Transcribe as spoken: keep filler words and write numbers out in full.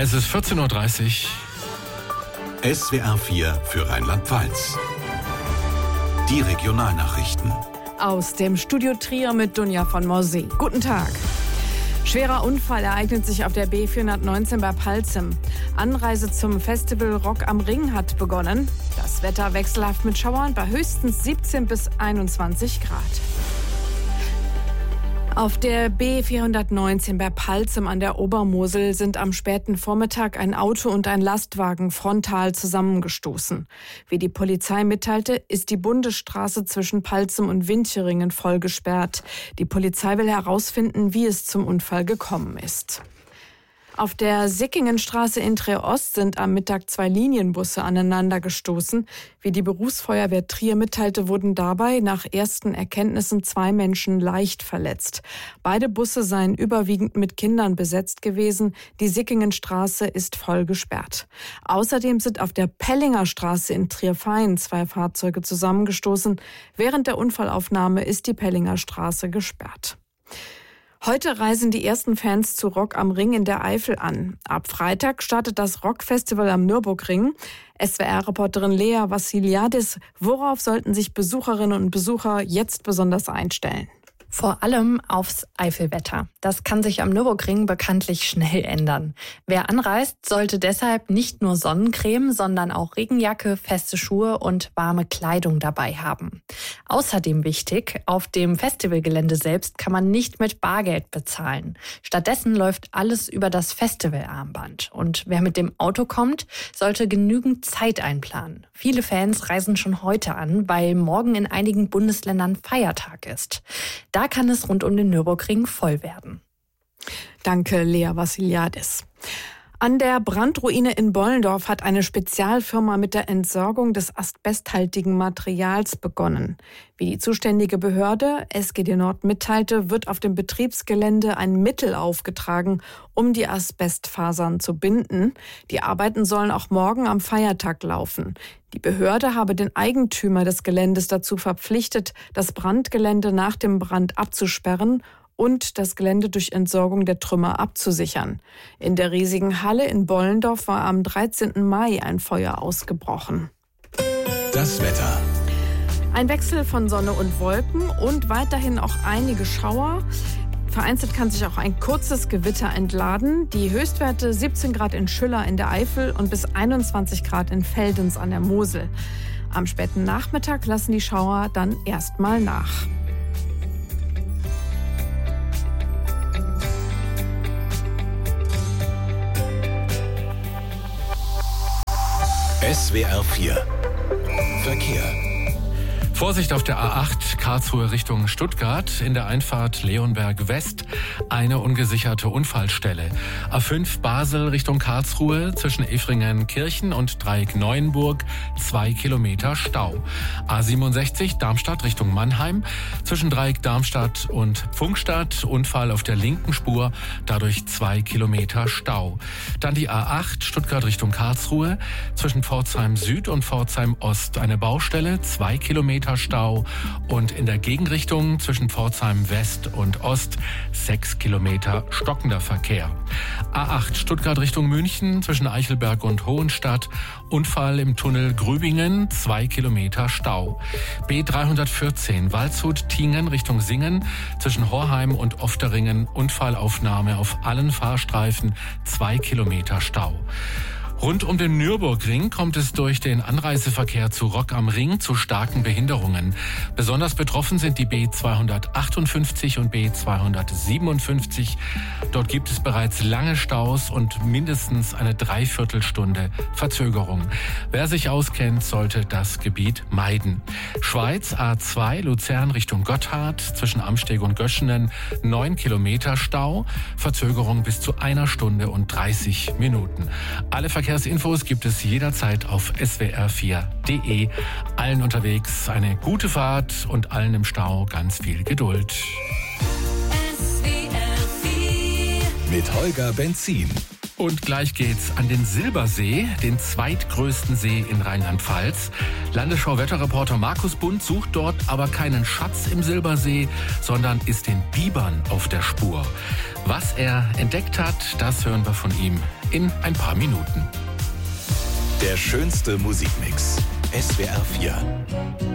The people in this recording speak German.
Es ist vierzehn Uhr dreißig. S W R vier für Rheinland-Pfalz. Die Regionalnachrichten. Aus dem Studio Trier mit Dunja von Morsee. Guten Tag. Schwerer Unfall ereignet sich auf der B vierhundertneunzehn bei Palzem. Anreise zum Festival Rock am Ring hat begonnen. Das Wetter wechselhaft mit Schauern bei höchstens siebzehn bis einundzwanzig Grad. Auf der B vierhundertneunzehn bei Palzem an der Obermosel sind am späten Vormittag ein Auto und ein Lastwagen frontal zusammengestoßen. Wie die Polizei mitteilte, ist die Bundesstraße zwischen Palzem und Winteringen voll gesperrt. Die Polizei will herausfinden, wie es zum Unfall gekommen ist. Auf der Sickingenstraße in Trier-Ost sind am Mittag zwei Linienbusse aneinander gestoßen. Wie die Berufsfeuerwehr Trier mitteilte, wurden dabei nach ersten Erkenntnissen zwei Menschen leicht verletzt. Beide Busse seien überwiegend mit Kindern besetzt gewesen. Die Sickingenstraße ist voll gesperrt. Außerdem sind auf der Pellinger Straße in Trier-Fein zwei Fahrzeuge zusammengestoßen. Während der Unfallaufnahme ist die Pellinger Straße gesperrt. Heute reisen die ersten Fans zu Rock am Ring in der Eifel an. Ab Freitag startet das Rockfestival am Nürburgring. S W R-Reporterin Lea Vassiliadis, worauf sollten sich Besucherinnen und Besucher jetzt besonders einstellen? Vor allem aufs Eifelwetter. Das kann sich am Nürburgring bekanntlich schnell ändern. Wer anreist, sollte deshalb nicht nur Sonnencreme, sondern auch Regenjacke, feste Schuhe und warme Kleidung dabei haben. Außerdem wichtig, auf dem Festivalgelände selbst kann man nicht mit Bargeld bezahlen. Stattdessen läuft alles über das Festivalarmband. Und wer mit dem Auto kommt, sollte genügend Zeit einplanen. Viele Fans reisen schon heute an, weil morgen in einigen Bundesländern Feiertag ist. Da kann es rund um den Nürburgring voll werden. Danke, Lea Vassiliadis. An der Brandruine in Bollendorf hat eine Spezialfirma mit der Entsorgung des asbesthaltigen Materials begonnen. Wie die zuständige Behörde S G D Nord mitteilte, wird auf dem Betriebsgelände ein Mittel aufgetragen, um die Asbestfasern zu binden. Die Arbeiten sollen auch morgen am Feiertag laufen. Die Behörde habe den Eigentümer des Geländes dazu verpflichtet, das Brandgelände nach dem Brand abzusperren und das Gelände durch Entsorgung der Trümmer abzusichern. In der riesigen Halle in Bollendorf war am dreizehnten Mai ein Feuer ausgebrochen. Das Wetter. Ein Wechsel von Sonne und Wolken und weiterhin auch einige Schauer. Vereinzelt kann sich auch ein kurzes Gewitter entladen. Die Höchstwerte siebzehn Grad in Schüller in der Eifel und bis einundzwanzig Grad in Veldenz an der Mosel. Am späten Nachmittag lassen die Schauer dann erstmal nach. S W R vier Verkehr. Vorsicht auf der A acht, Karlsruhe Richtung Stuttgart. In der Einfahrt Leonberg West eine ungesicherte Unfallstelle. A fünf Basel Richtung Karlsruhe zwischen Efringen-Kirchen und Dreieck-Neuenburg zwei Kilometer Stau. A siebenundsechzig Darmstadt Richtung Mannheim zwischen Dreieck Darmstadt und Pfungstadt. Unfall auf der linken Spur, dadurch zwei Kilometer Stau. Dann die A acht Stuttgart Richtung Karlsruhe zwischen Pforzheim Süd und Pforzheim Ost eine Baustelle, zwei Kilometer Stau und in der Gegenrichtung zwischen Pforzheim West und Ost sechs Kilometer stockender Verkehr. A acht Stuttgart Richtung München zwischen Eichelberg und Hohenstadt. Unfall im Tunnel Grübingen, zwei Kilometer Stau. B dreihundertvierzehn Waldshut-Tingen Richtung Singen zwischen Horheim und Ofteringen. Unfallaufnahme auf allen Fahrstreifen, zwei Kilometer Stau. Rund um den Nürburgring kommt es durch den Anreiseverkehr zu Rock am Ring zu starken Behinderungen. Besonders betroffen sind die B zweihundertachtundfünfzig und B zweihundertsiebenundfünfzig. Dort gibt es bereits lange Staus und mindestens eine Dreiviertelstunde Verzögerung. Wer sich auskennt, sollte das Gebiet meiden. Schweiz A zwei Luzern Richtung Gotthard zwischen Amsteg und Göschenen neun Kilometer Stau. Verzögerung bis zu einer Stunde und dreißig Minuten. Alle Verkehrsinfos gibt es jederzeit auf S W R vier Punkt de. Allen unterwegs eine gute Fahrt und allen im Stau ganz viel Geduld. S W R vier mit Holger Benzin. Und gleich geht's an den Silbersee, den zweitgrößten See in Rheinland-Pfalz. Landesschau-Wetterreporter Markus Bund sucht dort aber keinen Schatz im Silbersee, sondern ist den Bibern auf der Spur. Was er entdeckt hat, das hören wir von ihm in ein paar Minuten. Der schönste Musikmix. S W R vier.